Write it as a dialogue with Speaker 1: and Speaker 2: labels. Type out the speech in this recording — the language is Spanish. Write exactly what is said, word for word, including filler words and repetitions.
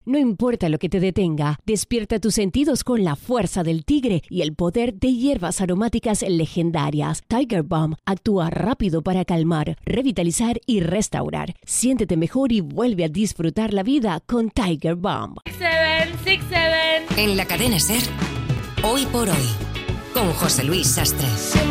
Speaker 1: No importa lo que te detenga, despierta tus sentidos con la fuerza del tigre y el poder de hierbas aromáticas legendarias. Tiger Balm actúa rápido para calmar, revitalizar y restaurar. Siéntete mejor y vuelve a disfrutar la vida con Tiger Balm.
Speaker 2: Seven, six, seven.
Speaker 3: En la cadena SER, Hoy por Hoy, con José Luis Sastre.